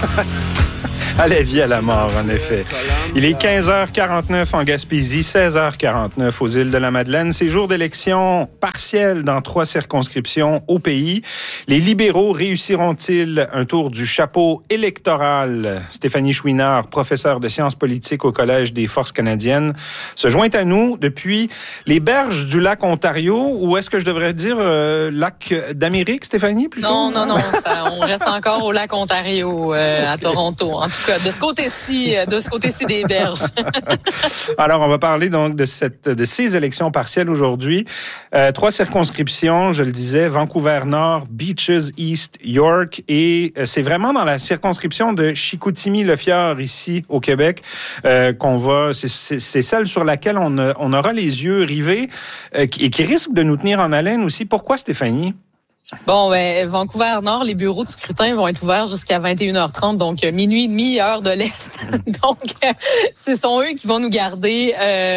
À la vie, à la mort, en effet. Il est 15h49 en Gaspésie, 16h49 aux îles de la Madeleine. C'est jour d'élection partielle dans 3 circonscriptions au pays. Les libéraux réussiront-ils un tour du chapeau électoral? Stéphanie Chouinard, professeure de sciences politiques au Collège des Forces canadiennes, se joint à nous depuis les berges du lac Ontario, ou est-ce que je devrais dire lac d'Amérique, Stéphanie, plutôt? Non, on reste encore au lac Ontario, à Toronto. En tout cas, de ce côté-ci des berges. Alors, on va parler donc de ces élections partielles aujourd'hui. 3 circonscriptions, je le disais, Vancouver-Nord, Beaches East, York, et c'est vraiment dans la circonscription de Chicoutimi-Le-Fjord, ici, au Québec, qu'on va... C'est celle sur laquelle on aura les yeux rivés et qui risque de nous tenir en haleine aussi. Pourquoi, Stéphanie? Bon, Vancouver-Nord, les bureaux de scrutin vont être ouverts jusqu'à 21h30, donc minuit et demi, heure de l'Est. Donc, ce sont eux qui vont nous garder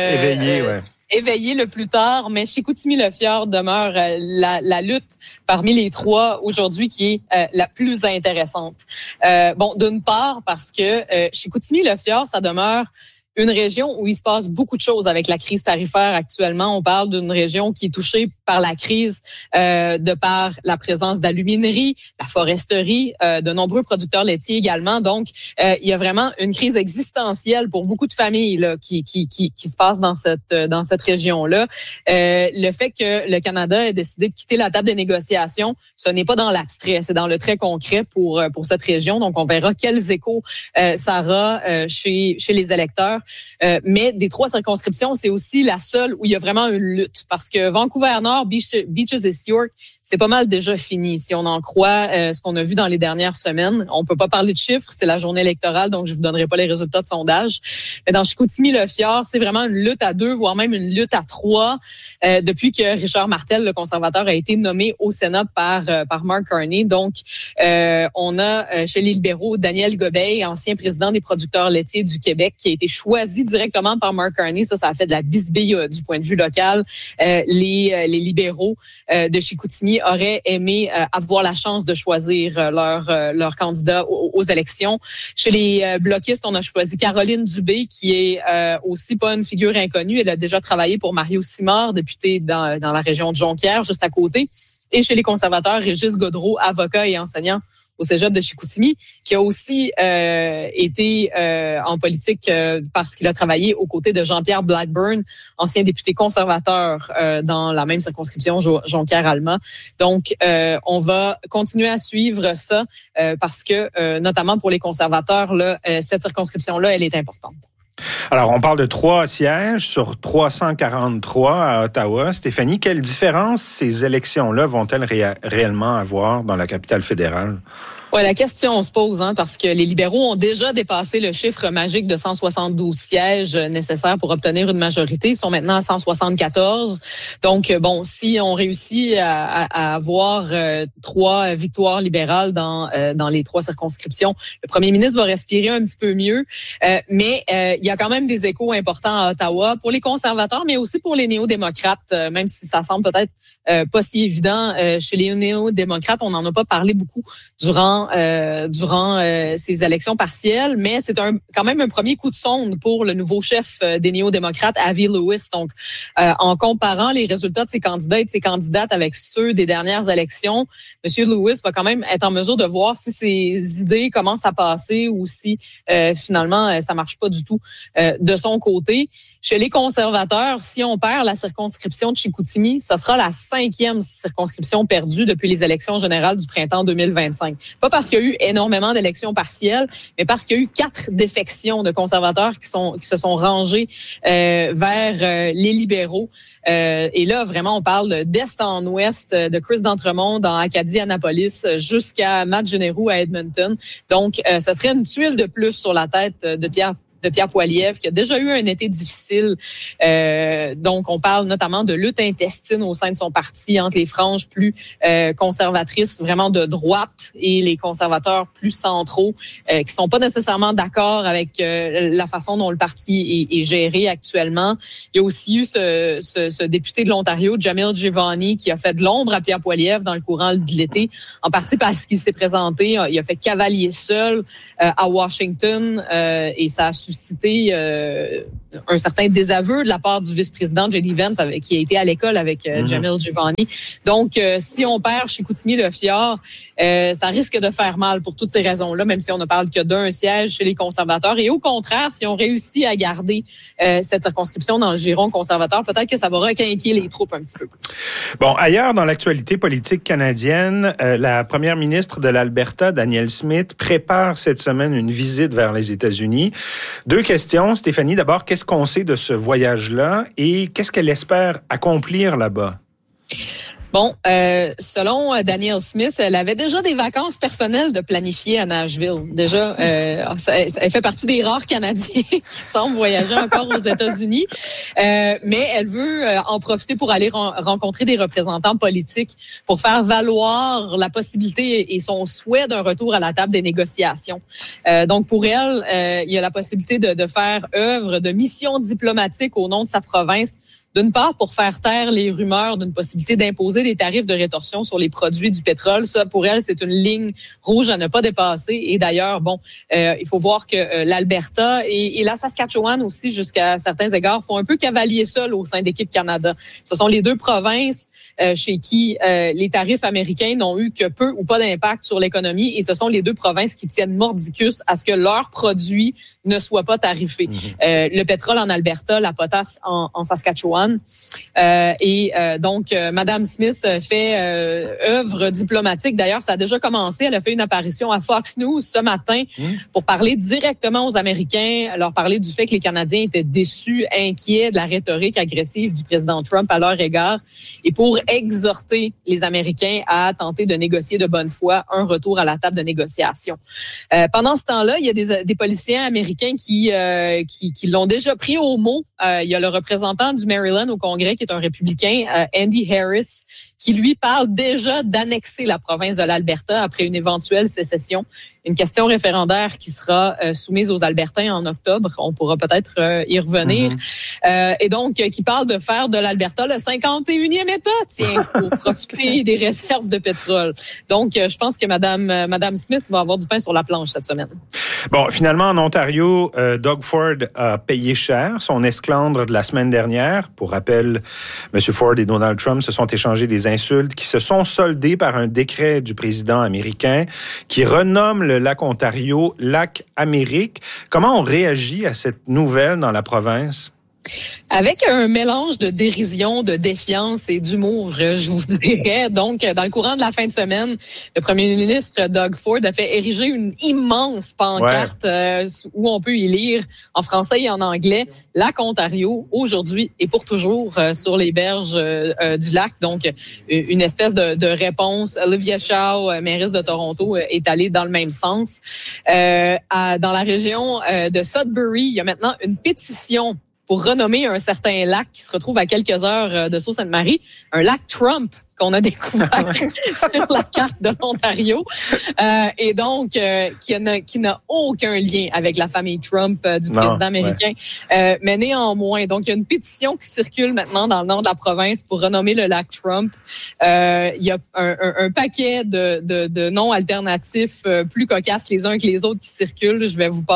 éveillés le plus tard. Mais Chicoutimi-Le-Fjord demeure la lutte parmi les 3 aujourd'hui qui est la plus intéressante. D'une part, parce que Chicoutimi-Le-Fjord, ça demeure une région où il se passe beaucoup de choses avec la crise tarifaire actuellement. On parle d'une région qui est touchée par la crise de par la présence d'aluminerie, la foresterie, de nombreux producteurs laitiers également. Donc, il y a vraiment une crise existentielle pour beaucoup de familles là, qui se passe dans cette région-là. Le fait que le Canada ait décidé de quitter la table des négociations, ce n'est pas dans l'abstrait, c'est dans le très concret pour cette région. Donc, on verra quels échos ça aura chez les électeurs. Mais des 3 circonscriptions, c'est aussi la seule où il y a vraiment une lutte. Parce que Vancouver-Nord, Beaches et York, c'est pas mal déjà fini. Si on en croit ce qu'on a vu dans les dernières semaines, on peut pas parler de chiffres, c'est la journée électorale, donc je vous donnerai pas les résultats de sondage. Mais dans Chicoutimi-Le-Fjord, c'est vraiment une lutte à 2, voire même une lutte à 3, depuis que Richard Martel, le conservateur, a été nommé au Sénat par Mark Carney. Donc, on a chez les libéraux Daniel Gobeil, ancien président des producteurs laitiers du Québec, qui a été choisi directement par Mark Carney. Ça a fait de la bisbille du point de vue local. Les libéraux de Chicoutimi auraient aimé avoir la chance de choisir leur candidat aux élections. Chez les bloquistes, on a choisi Caroline Dubé, qui est aussi pas une figure inconnue. Elle a déjà travaillé pour Mario Simard, député dans la région de Jonquière, juste à côté. Et chez les conservateurs, Régis Gaudreault, avocat et enseignant au cégep de Chicoutimi, qui a aussi été en politique parce qu'il a travaillé aux côtés de Jean-Pierre Blackburn, ancien député conservateur dans la même circonscription, Jonquière-Alma. Donc, on va continuer à suivre ça parce que, notamment pour les conservateurs, là, cette circonscription-là, elle est importante. Alors, on parle de 3 sièges sur 343 à Ottawa. Stéphanie, quelle différence ces élections-là vont-elles réellement avoir dans la capitale fédérale? Ouais, la question se pose, parce que les libéraux ont déjà dépassé le chiffre magique de 172 sièges nécessaires pour obtenir une majorité. Ils sont maintenant à 174. Donc, si on réussit à avoir 3 victoires libérales dans les 3 circonscriptions, le premier ministre va respirer un petit peu mieux. Mais il y a quand même des échos importants à Ottawa pour les conservateurs, mais aussi pour les néo-démocrates, même si ça semble peut-être pas si évident. Chez les néo-démocrates, on n'en a pas parlé beaucoup durant ces élections partielles, mais c'est quand même un premier coup de sonde pour le nouveau chef des néo-démocrates, Avi Lewis. Donc, en comparant les résultats de ses candidats et de ses candidates avec ceux des dernières élections, M. Lewis va quand même être en mesure de voir si ses idées commencent à passer ou si finalement ça marche pas du tout de son côté. Chez les conservateurs, si on perd la circonscription de Chicoutimi, ça sera la 5e circonscription perdue depuis les élections générales du printemps 2025. Pas parce qu'il y a eu énormément d'élections partielles, mais parce qu'il y a eu 4 défections de conservateurs qui se sont rangés vers les libéraux. Et là, vraiment, on parle d'est en ouest, de Chris d'Entremont dans Acadie-Annapolis jusqu'à Matt Generou à Edmonton. Donc, ça serait une tuile de plus sur la tête de de Pierre Poilievre, qui a déjà eu un été difficile. Donc, on parle notamment de lutte intestine au sein de son parti entre les franges plus conservatrices, vraiment de droite, et les conservateurs plus centraux, qui sont pas nécessairement d'accord avec la façon dont le parti est géré actuellement. Il y a aussi eu ce député de l'Ontario, Jamil Jivani, qui a fait de l'ombre à Pierre Poilievre dans le courant de l'été, en partie parce qu'il s'est présenté, il a fait cavalier seul à Washington, et ça a suscité un certain désaveu de la part du vice-président J.D. Vance, qui a été à l'école avec Jamil Jivani. Donc, si on perd chez Chicoutimi-Le-Fjord, ça risque de faire mal pour toutes ces raisons-là, même si on ne parle que d'un siège chez les conservateurs. Et au contraire, si on réussit à garder cette circonscription dans le giron conservateur, peut-être que ça va requinquer les troupes un petit peu plus. Bon, ailleurs dans l'actualité politique canadienne, la première ministre de l'Alberta, Danielle Smith, prépare cette semaine une visite vers les États-Unis. 2 questions, Stéphanie. D'abord, qu'est-ce qu'on sait de ce voyage-là et qu'est-ce qu'elle espère accomplir là-bas? Bon, selon Danielle Smith, elle avait déjà des vacances personnelles de planifier à Nashville. Déjà, elle fait partie des rares Canadiens qui semblent voyager encore aux États-Unis, mais elle veut en profiter pour aller rencontrer des représentants politiques pour faire valoir la possibilité et son souhait d'un retour à la table des négociations. Donc, pour elle, il y a la possibilité de faire œuvre de mission diplomatique au nom de sa province. D'une part, pour faire taire les rumeurs d'une possibilité d'imposer des tarifs de rétorsion sur les produits du pétrole. Ça, pour elle, c'est une ligne rouge à ne pas dépasser. Et d'ailleurs, bon, il faut voir que l'Alberta et la Saskatchewan aussi, jusqu'à certains égards, font un peu cavalier seul au sein d'Équipe Canada. Ce sont les 2 provinces chez qui les tarifs américains n'ont eu que peu ou pas d'impact sur l'économie. Et ce sont les 2 provinces qui tiennent mordicus à ce que leurs produits ne soient pas tarifés. Le pétrole en Alberta, la potasse en Saskatchewan. Donc, Madame Smith fait œuvre diplomatique. D'ailleurs, ça a déjà commencé. Elle a fait une apparition à Fox News ce matin pour parler directement aux Américains, leur parler du fait que les Canadiens étaient déçus, inquiets de la rhétorique agressive du président Trump à leur égard, et pour exhorter les Américains à tenter de négocier de bonne foi un retour à la table de négociation. Pendant ce temps-là, il y a des policiers américains qui l'ont déjà pris au mot. Il y a le représentant du Maryland au Congrès, qui est un républicain, Andy Harris, qui lui parle déjà d'annexer la province de l'Alberta après une éventuelle sécession. Une question référendaire qui sera soumise aux Albertains en octobre. On pourra peut-être y revenir. Et donc, qui parle de faire de l'Alberta le 51e État, tiens, pour profiter des réserves de pétrole. Donc, je pense que Madame Smith va avoir du pain sur la planche cette semaine. Bon, finalement, en Ontario, Doug Ford a payé cher son esclandre de la semaine dernière. Pour rappel, M. Ford et Donald Trump se sont échangés des insultes qui se sont soldées par un décret du président américain qui renomme le lac Ontario lac Amérique. Comment on réagit à cette nouvelle dans la province? Avec un mélange de dérision, de défiance et d'humour, je vous dirais. Donc, dans le courant de la fin de semaine, le premier ministre Doug Ford a fait ériger une immense pancarte où on peut y lire en français et en anglais « Lac Ontario, aujourd'hui et pour toujours » sur les berges du lac. Donc, une espèce de réponse. Olivia Chow, mairesse de Toronto, est allée dans le même sens. Dans la région de Sudbury, il y a maintenant une pétition pour renommer un certain lac qui se retrouve à quelques heures de Sault-Sainte-Marie, un lac Trump qu'on a découvert sur la carte de l'Ontario, et donc qui n'a aucun lien avec la famille Trump du président américain. Mais néanmoins, donc il y a une pétition qui circule maintenant dans le nord de la province pour renommer le lac Trump. Il y a un paquet de noms alternatifs plus cocasses les uns que les autres qui circulent. Je vais vous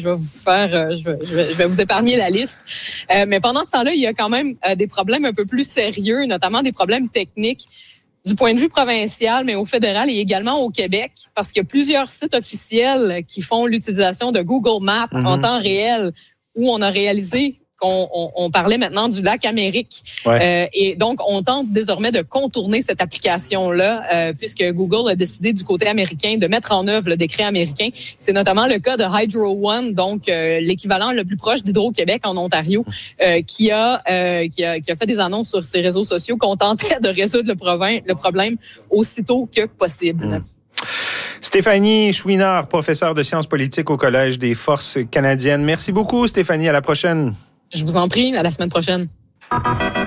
épargner la liste. Mais pendant ce temps-là, il y a quand même des problèmes un peu plus sérieux, notamment des problèmes techniques du point de vue provincial, mais au fédéral et également au Québec, parce qu'il y a plusieurs sites officiels qui font l'utilisation de Google Maps en temps réel, où on a réalisé qu'on parlait maintenant du lac Amérique. Et donc, on tente désormais de contourner cette application-là, puisque Google a décidé du côté américain de mettre en œuvre le décret américain. C'est notamment le cas de Hydro One, donc l'équivalent le plus proche d'Hydro-Québec en Ontario, qui a fait des annonces sur ses réseaux sociaux qu'on tentait de résoudre le problème aussitôt que possible. Stéphanie Chouinard, professeure de sciences politiques au Collège des Forces canadiennes. Merci beaucoup, Stéphanie. À la prochaine. Je vous en prie. À la semaine prochaine.